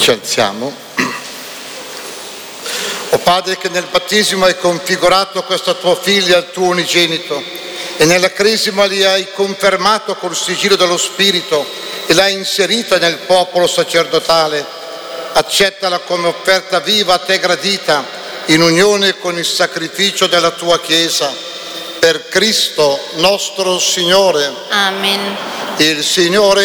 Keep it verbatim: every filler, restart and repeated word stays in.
Ci alziamo. O Padre, che nel battesimo hai configurato questa tua figlia al tuo unigenito e nella cresima li hai confermato col sigillo dello Spirito e l'hai inserita nel popolo sacerdotale, accettala come offerta viva a te gradita in unione con il sacrificio della tua Chiesa. Per Cristo nostro Signore. Amen. Il Signore